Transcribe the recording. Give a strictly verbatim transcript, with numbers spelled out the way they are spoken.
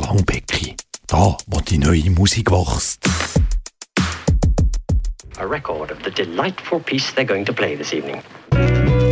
Langbecky. Da, wo die neue Musik wächst. A record of the delightful piece they're going to play this evening.